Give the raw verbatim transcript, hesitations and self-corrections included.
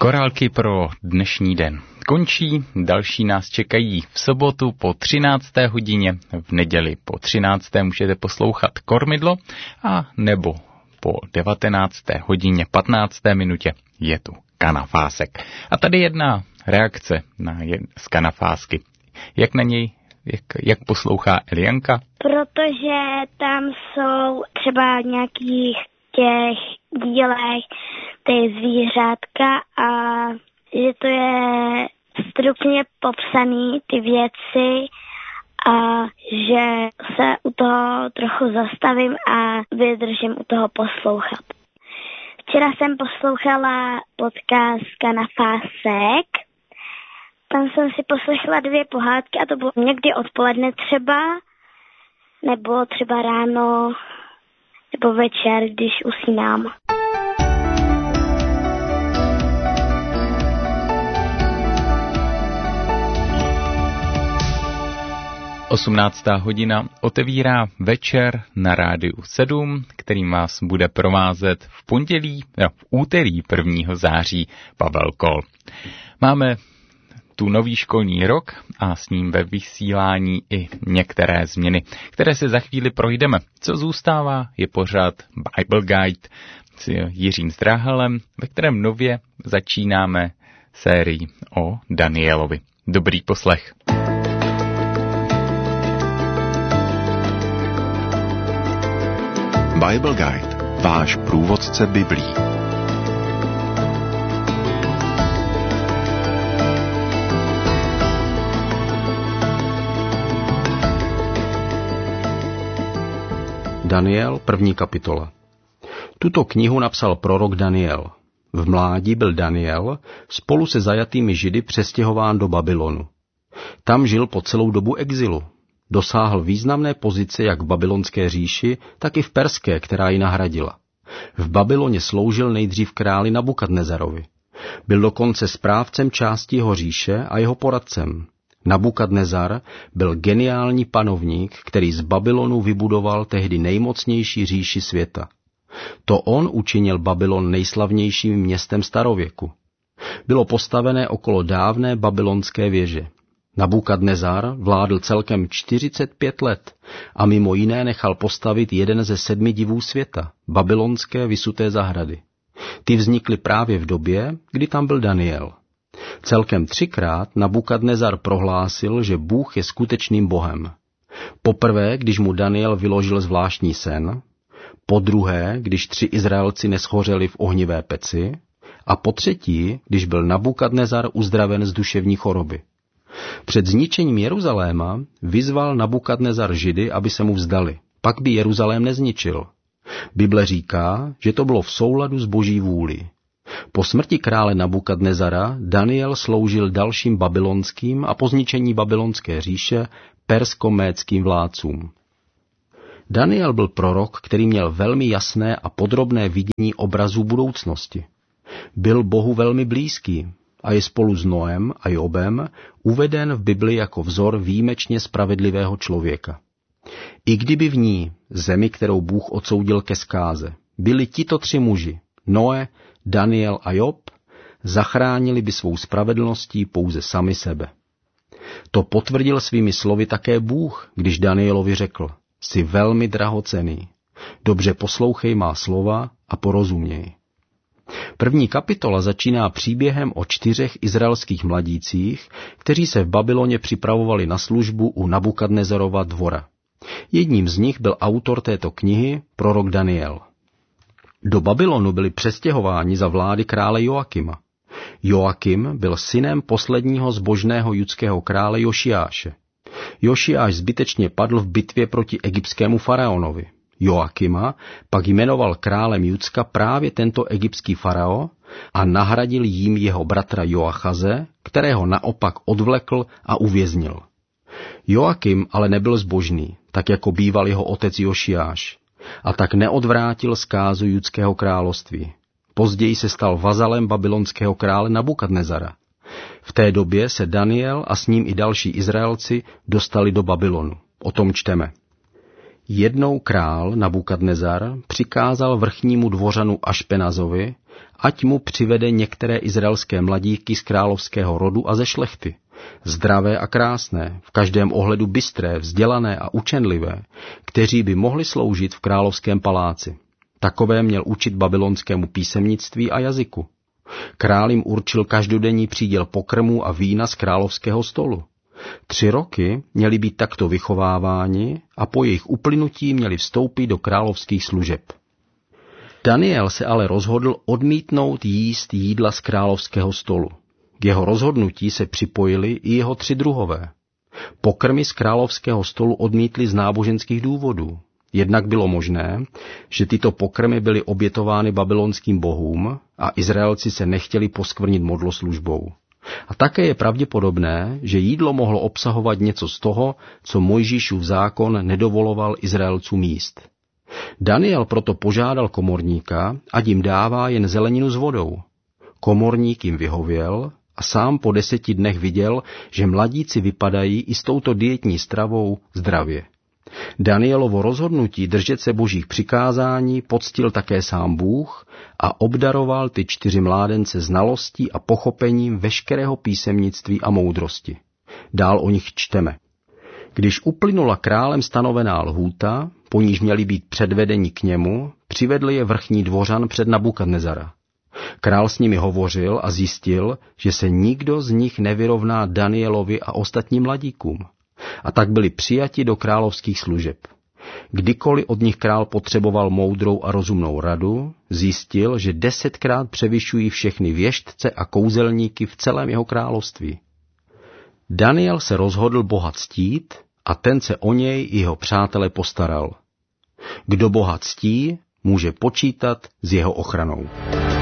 Korálky pro dnešní den končí, další nás čekají v sobotu po třinácté hodině, v neděli po třinácté můžete poslouchat Kormidlo a nebo po devatenácté hodině patnácté minutě je tu Kanafásek. A tady jedna reakce na jed, z Kanafásky. Jak na něj, jak, jak poslouchá Elianka? Protože tam jsou třeba nějakých těch dílech ty zvířátka a že to je stručně popsaný ty věci a že se u toho trochu zastavím a vydržím u toho poslouchat. Včera jsem poslouchala podcast Kanafásek. Tam jsem si poslechla dvě pohádky a to bylo někdy odpoledne třeba, nebo třeba ráno, nebo večer, když usínám. osmnáctá hodina otevírá večer na rádiu sedm, kterým vás bude provázet v pondělí, no, v úterý prvního září Pavel Kol. Máme tu nový školní rok a s ním ve vysílání i některé změny, které se za chvíli projdeme. Co zůstává, je pořád Bible Guide s Jiřím Zdráhalem, ve kterém nově začínáme sérii o Danielovi. Dobrý poslech. Bible Guide, váš průvodce Biblí. Daniel, první kapitola. Tuto knihu napsal prorok Daniel. V mládí byl Daniel spolu se zajatými Židy přestěhován do Babylonu. Tam žil po celou dobu exilu. Dosáhl významné pozice jak v babylonské říši, tak i v perské, která ji nahradila. V Babyloně sloužil nejdřív králi Nabukadnezarovi. Byl dokonce správcem části jeho říše a jeho poradcem. Nabukadnezar byl geniální panovník, který z Babylonu vybudoval tehdy nejmocnější říši světa. To on učinil Babylon nejslavnějším městem starověku. Bylo postavené okolo dávné babylonské věže. Nabukadnezar vládl celkem čtyřicet pět let a mimo jiné nechal postavit jeden ze sedmi divů světa, babylonské vysuté zahrady. Ty vznikly právě v době, kdy tam byl Daniel. Celkem třikrát Nabukadnezar prohlásil, že Bůh je skutečným Bohem. Poprvé, když mu Daniel vyložil zvláštní sen, po druhé, když tři Izraelci neshořeli v ohnivé peci a po třetí, když byl Nabukadnezar uzdraven z duševní choroby. Před zničením Jeruzaléma vyzval Nabukadnezar Židy, aby se mu vzdali. Pak by Jeruzalém nezničil. Bible říká, že to bylo v souladu s Boží vůlí. Po smrti krále Nabukadnezara Daniel sloužil dalším babylonským a po zničení babylonské říše persko-médským vládcům. Daniel byl prorok, který měl velmi jasné a podrobné vidění obrazů budoucnosti. Byl Bohu velmi blízký a je spolu s Noem a Jobem uveden v Bibli jako vzor výjimečně spravedlivého člověka. I kdyby v ní, zemi, kterou Bůh odsoudil ke zkáze, byli tito tři muži, Noe, Daniel a Job, zachránili by svou spravedlností pouze sami sebe. To potvrdil svými slovy také Bůh, když Danielovi řekl, jsi velmi drahocenný, dobře poslouchej má slova a porozuměj. První kapitola začíná příběhem o čtyřech izraelských mladících, kteří se v Babyloně připravovali na službu u Nabukadnezarova dvora. Jedním z nich byl autor této knihy, prorok Daniel. Do Babylonu byli přestěhováni za vlády krále Joakima. Joakim byl synem posledního zbožného judského krále Jošiáše. Jošiáš zbytečně padl v bitvě proti egyptskému faraonovi. Joakima pak jmenoval králem Judska právě tento egyptský farao a nahradil jím jeho bratra Joachaze, kterého naopak odvlekl a uvěznil. Joakim ale nebyl zbožný, tak jako býval jeho otec Jošiáš, a tak neodvrátil zkázu judského království. Později se stal vazalem babylonského krále Nabukadnezara. V té době se Daniel a s ním i další Izraelci dostali do Babylonu. O tom čteme. Jednou král Nabukadnezar přikázal vrchnímu dvořanu Ašpenazovi, ať mu přivede některé izraelské mladíky z královského rodu a ze šlechty, zdravé a krásné, v každém ohledu bystré, vzdělané a učenlivé, kteří by mohli sloužit v královském paláci. Takové měl učit babylonskému písemnictví a jazyku. Král jim určil každodenní příděl pokrmů a vína z královského stolu. Tři roky měli být takto vychováváni a po jejich uplynutí měli vstoupit do královských služeb. Daniel se ale rozhodl odmítnout jíst jídla z královského stolu. K jeho rozhodnutí se připojili i jeho tři druhové. Pokrmy z královského stolu odmítli z náboženských důvodů. Jednak bylo možné, že tyto pokrmy byly obětovány babylonským bohům a Izraelci se nechtěli poskvrnit modloslužbou. A také je pravděpodobné, že jídlo mohlo obsahovat něco z toho, co Mojžíšův zákon nedovoloval Izraelcům jíst. Daniel proto požádal komorníka, ať jim dává jen zeleninu s vodou. Komorník jim vyhověl a sám po deseti dnech viděl, že mladíci vypadají i s touto dietní stravou zdravě. Danielovo rozhodnutí držet se božích přikázání poctil také sám Bůh a obdaroval ty čtyři mládence znalostí a pochopením veškerého písemnictví a moudrosti. Dál o nich čteme. Když uplynula králem stanovená lhůta, po níž měli být předvedeni k němu, přivedl je vrchní dvořan před Nabukadnezara. Král s nimi hovořil a zjistil, že se nikdo z nich nevyrovná Danielovi a ostatním mladíkům. A tak byli přijati do královských služeb. Kdykoliv od nich král potřeboval moudrou a rozumnou radu, zjistil, že desetkrát převyšují všechny věštce a kouzelníky v celém jeho království. Daniel se rozhodl Boha ctít a ten se o něj i jeho přátele postaral. Kdo Boha ctí, může počítat s jeho ochranou.